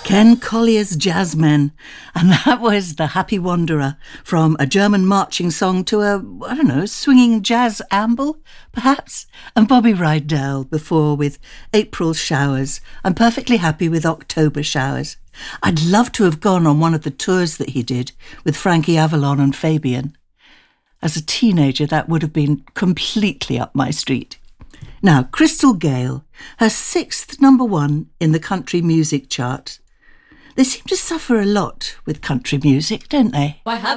Ken Collier's Jazzmen, and that was The Happy Wanderer, from a German marching song to a swinging jazz amble, perhaps? And Bobby Rydell before with April Showers. I'm perfectly happy with October Showers. I'd love to have gone on one of the tours that he did with Frankie Avalon and Fabian. As a teenager, that would have been completely up my street. Now, Crystal Gayle, her 6th #1 in the country music chart. They seem to suffer a lot with country music, don't they? Why have